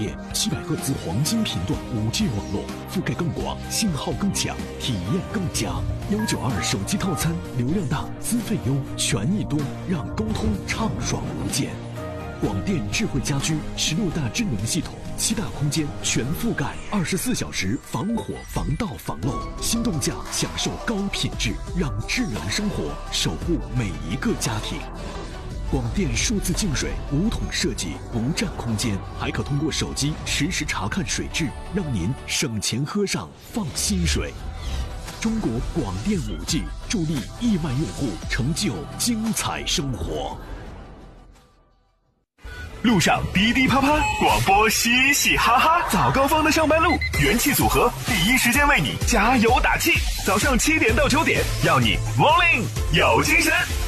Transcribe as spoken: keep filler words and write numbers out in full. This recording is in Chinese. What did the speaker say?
电，七百赫兹黄金频段 五 G 网络，覆盖更广，信号更强，体验更佳。幺九二手机套餐，流量大，资费优，权益多，让沟通畅爽无间。广电智慧家居，十六大智能系统，七大空间全覆盖，二十四小时防火防盗防漏，心动价享受高品质，让智能生活守护每一个家庭。广电数字净水无桶设计，不占空间，还可通过手机实时查看水质，让您省钱喝上放心水。中国广电 五 G 助力亿万用户成就精彩生活。 路上滴滴啪啪，广播嘻嘻哈哈，早高峰的上班路，元气组合第一时间为你加油打气。早上七点到九点，要你 morning 有精神。